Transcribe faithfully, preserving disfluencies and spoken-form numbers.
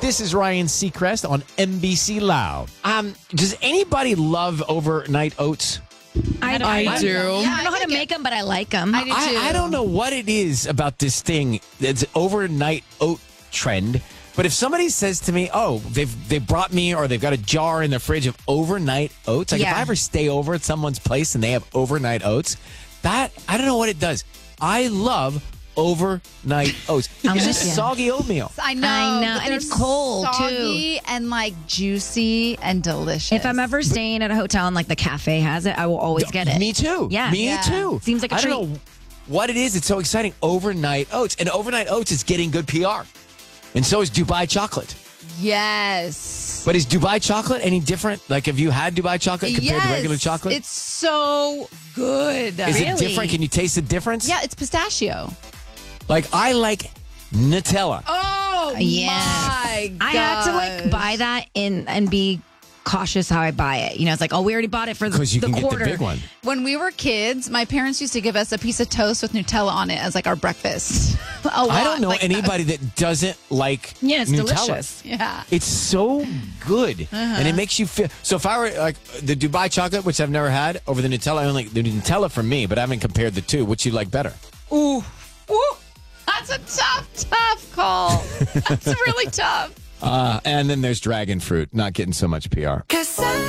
This is Ryan Seacrest on N B C Loud. Um, does anybody love overnight oats? I, I, I, I do. Yeah, I don't know I how to think make them, but I like them. I do too. I, I don't know what it is about this thing. It's overnight oat trend. But if somebody says to me, "Oh, they've they brought me or they've got a jar in their fridge of overnight oats," like Yeah. if I ever stay over at someone's place and they have overnight oats, that I don't know what it does. I love overnight oats. I'm It's with just ya. soggy oatmeal. I know. I know, but and they're it's cold, too. soggy and like juicy and delicious. If I'm ever staying at a hotel and like the cafe has it, I will always get it. Me too. Yeah. Me Yeah. too. Seems like a I treat. don't know what it is. It's so exciting. Overnight oats. And overnight oats is getting good P R. And so is Dubai chocolate. yes, But is Dubai chocolate any different? Like, have you had Dubai chocolate compared yes, to regular chocolate? It's so good. Is it Really? different? Can you taste the difference? Yeah, it's pistachio. Like, I like Nutella. Oh Yes. my god! I had to like buy that in and be cautious how I buy it. You know, it's like, oh, we already bought it for the, Because you the can quarter. get the big one. When we were kids, my parents used to give us a piece of toast with Nutella on it as like our breakfast. A lot. I don't know Like, anybody that doesn't like Yeah, it's Nutella. delicious. Yeah. It's so good, and it makes you feel. So if I were like the Dubai chocolate, which I've never had, over the Nutella, I only the Nutella for me, but I haven't compared the two. Which you like better? Ooh. Ooh. That's a tough, tough call. That's really tough. Uh, and then there's dragon fruit, not getting so much P R.